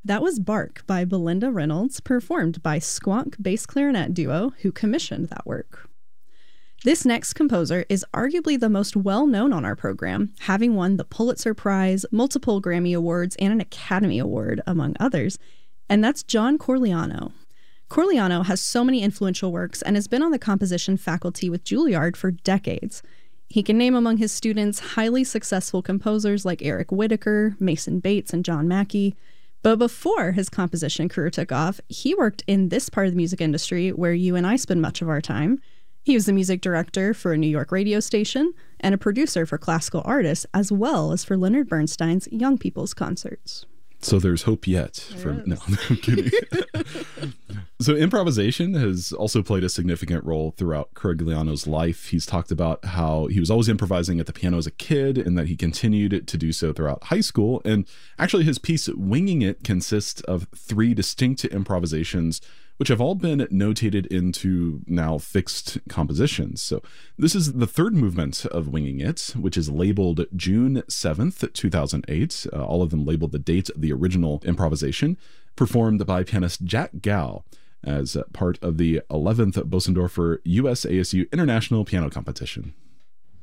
That was Bark by Belinda Reynolds, performed by Squonk Bass Clarinet Duo, who commissioned that work. This next composer is arguably the most well-known on our program, having won the Pulitzer Prize, multiple Grammy Awards, and an Academy Award, among others, and that's John Corigliano. Corigliano has so many influential works and has been on the composition faculty with Juilliard for decades. He can name among his students highly successful composers like Eric Whitacre, Mason Bates, and John Mackey. But before his composition career took off, he worked in this part of the music industry where you and I spend much of our time. He was the music director for a New York radio station and a producer for classical artists, as well as for Leonard Bernstein's Young People's Concerts. So there's hope yet. No, I'm kidding. So improvisation has also played a significant role throughout Corigliano's life. He's talked about how he was always improvising at the piano as a kid and that he continued to do so throughout high school. And actually his piece Winging It consists of 3 distinct improvisations, which have all been notated into now fixed compositions. So this is the 3rd movement of Winging It, which is labeled June 7th, 2008. All of them labeled the date of the original improvisation, performed by pianist Jack Gow as part of the 11th Bosendorfer USASU International Piano Competition.